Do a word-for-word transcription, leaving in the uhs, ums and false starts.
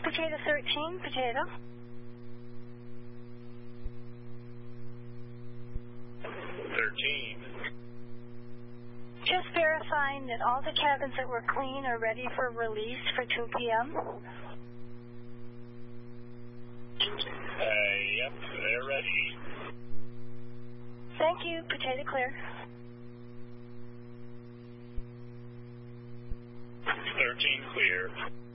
Potato thirteen, potato. thirteen. Just verifying that all the cabins that were clean are ready for release for two p m Uh, yep, they're ready. Thank you, potato clear. thirteen clear.